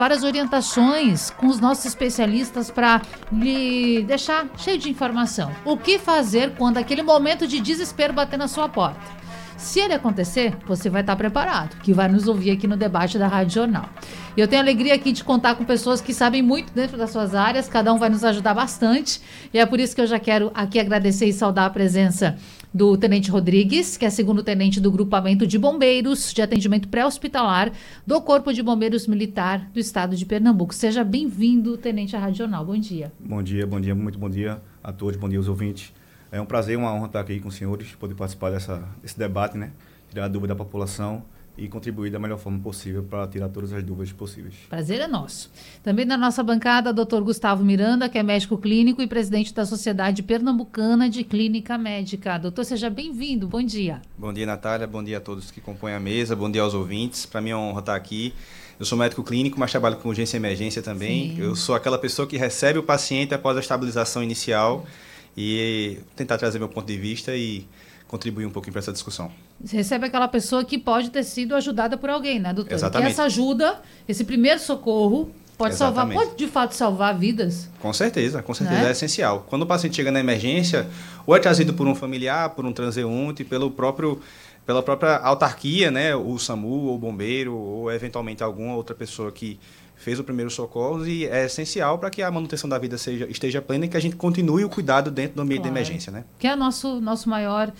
várias orientações com os nossos especialistas para lhe deixar cheio de informação. O que fazer quando aquele momento de desespero bater na sua porta? Se ele acontecer, você vai estar preparado, que vai nos ouvir aqui no debate da Rádio Jornal. E eu tenho a alegria aqui de contar com pessoas que sabem muito dentro das suas áreas, cada um vai nos ajudar bastante, e é por isso que eu já quero aqui agradecer e saudar a presença do Tenente Rodrigues, que é segundo tenente do Grupamento de Bombeiros de Atendimento Pré-Hospitalar do Corpo de Bombeiros Militar do Estado de Pernambuco. Seja bem-vindo, Tenente, à Rádio Jornal. Bom dia. Bom dia, muito bom dia a todos, bom dia aos ouvintes. É um prazer, uma honra estar aqui com os senhores, poder participar desse debate, né? Tirar a dúvida da população e contribuir da melhor forma possível para tirar todas as dúvidas possíveis. Prazer é nosso. Também na nossa bancada, Dr. Gustavo Miranda, que é médico clínico e presidente da Sociedade Pernambucana de Clínica Médica. Doutor, seja bem-vindo. Bom dia. Bom dia, Natália. Bom dia a todos que compõem a mesa. Bom dia aos ouvintes. Para mim é uma honra estar aqui. Eu sou médico clínico, mas trabalho com urgência e emergência também. Sim. Eu sou aquela pessoa que recebe o paciente após a estabilização inicial e tentar trazer meu ponto de vista e contribuir um pouquinho para essa discussão. Você recebe aquela pessoa que pode ter sido ajudada por alguém, né, doutor? Exatamente. Que essa ajuda, esse primeiro socorro, pode salvar, pode de fato salvar vidas? Com certeza, né? É essencial. Quando o paciente chega na emergência, ou é trazido por um familiar, por um transeunte, pela própria autarquia, né, o SAMU, ou o bombeiro, ou eventualmente alguma outra pessoa que fez o primeiro socorro, e é essencial para que a manutenção da vida esteja plena e que a gente continue o cuidado dentro do ambiente de emergência, né? Que é nosso maior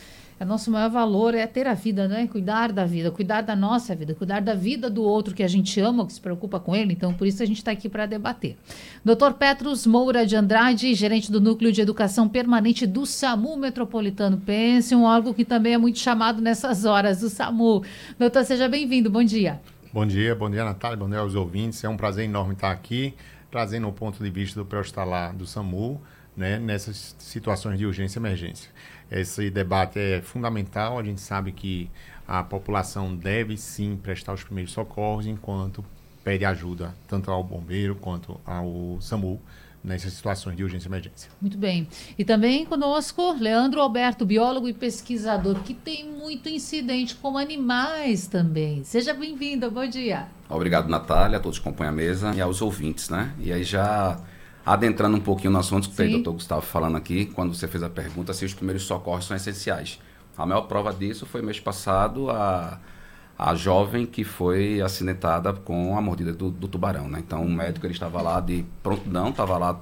valor é ter a vida, né? Cuidar da vida, cuidar da nossa vida, cuidar da vida do outro que a gente ama, que se preocupa com ele. Então, por isso a gente está aqui para debater. Dr. Petros Moura de Andrade, gerente do Núcleo de Educação Permanente do SAMU Metropolitano. Pense, um órgão que também é muito chamado nessas horas, o SAMU. Doutor, seja bem-vindo. Bom dia. Bom dia, Natália, bom dia aos ouvintes. É um prazer enorme estar aqui, trazendo o ponto de vista do pré-hospitalar do SAMU, né, nessas situações de urgência e emergência. Esse debate é fundamental, a gente sabe que a população deve sim prestar os primeiros socorros enquanto pede ajuda, tanto ao bombeiro quanto ao SAMU, nessas situações de urgência e emergência. Muito bem. E também conosco, Leandro Alberto, biólogo e pesquisador, que tem muito incidente com animais também. Seja bem-vindo, bom dia. Obrigado, Natália, a todos que compõem a mesa e aos ouvintes, né? E aí já adentrando um pouquinho no assunto que o doutor Gustavo falando aqui, quando você fez a pergunta se os primeiros socorros são essenciais. A maior prova disso foi mês passado a jovem que foi acidentada com a mordida do tubarão, né? Então, o médico ele estava lá de prontidão, estava lá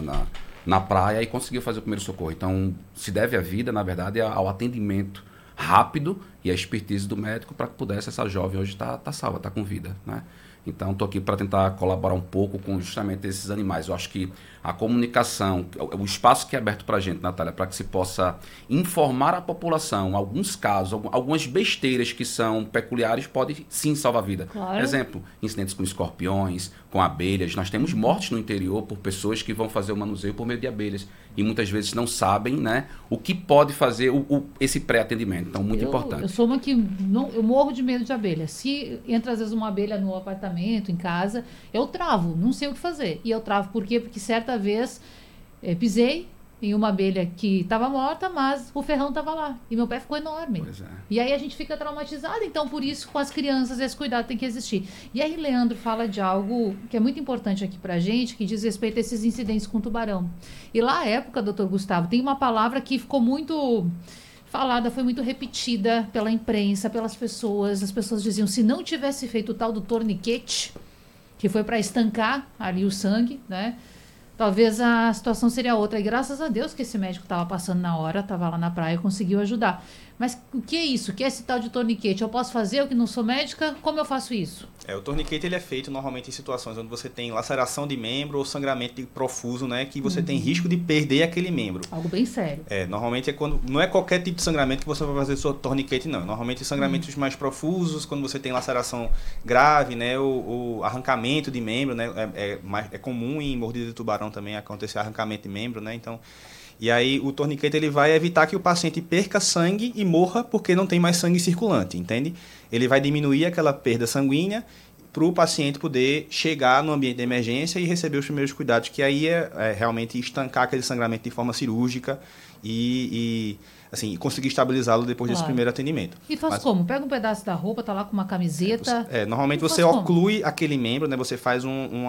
na praia e conseguiu fazer o primeiro socorro. Então, se deve a vida, na verdade, ao atendimento rápido e a expertise do médico para que pudesse essa jovem hoje estar salva, estar com vida, né? Então, estou aqui para tentar colaborar um pouco com justamente esses animais. Eu acho que a comunicação, o espaço que é aberto para a gente, Natália, para que se possa informar a população, alguns casos, algumas besteiras que são peculiares, podem sim salvar a vida. Claro. Exemplo, incidentes com escorpiões, com abelhas. Nós temos mortes no interior por pessoas que vão fazer o manuseio por meio de abelhas e muitas vezes não sabem, né, o que pode fazer esse pré-atendimento. Então, muito importante. Eu sou uma que eu morro de medo de abelha. Se entra às vezes uma abelha no apartamento, em casa, eu travo, não sei o que fazer. E eu travo por quê? Porque certa vez pisei em uma abelha que estava morta, mas o ferrão estava lá. E meu pé ficou enorme. Pois é. E aí a gente fica traumatizado. Então, por isso, com as crianças, esse cuidado tem que existir. E aí, Leandro fala de algo que é muito importante aqui pra gente, que diz respeito a esses incidentes com tubarão. E lá, à época, doutor Gustavo, tem uma palavra que ficou muito falada, foi muito repetida pela imprensa, pelas pessoas. As pessoas diziam, se não tivesse feito o tal do torniquete, que foi para estancar ali o sangue, né? Talvez a situação seria outra. E graças a Deus que esse médico estava passando na hora, estava lá na praia e conseguiu ajudar. Mas o que é isso? O que é esse tal de torniquete? Eu posso fazer, eu que não sou médica? Como eu faço isso? O torniquete ele é feito normalmente em situações onde você tem laceração de membro ou sangramento profuso, né? Que você tem risco de perder aquele membro. Algo bem sério. Normalmente não é qualquer tipo de sangramento que você vai fazer seu torniquete, não. Normalmente sangramentos mais profusos, quando você tem laceração grave, né? O arrancamento de membro, né? É comum em mordida de tubarão também acontecer arrancamento de membro, né? Então, e aí o torniquete ele vai evitar que o paciente perca sangue e morra porque não tem mais sangue circulante, entende? Ele vai diminuir aquela perda sanguínea para o paciente poder chegar no ambiente de emergência e receber os primeiros cuidados, que aí é realmente estancar aquele sangramento de forma cirúrgica e assim, conseguir estabilizá-lo depois desse Claro. primeiro atendimento. E faz Mas- como? Pega um pedaço da roupa, tá lá com uma camiseta. Normalmente E você faz como? oclui aquele membro, né? Você faz